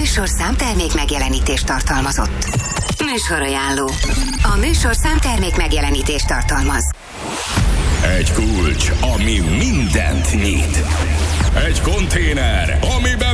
műsorszám termék megjelenítést tartalmazott. Műsorajánló. A műsorszám termék megjelenítést tartalmaz. Egy kulcs, ami mindent nyit. Egy konténer, amiben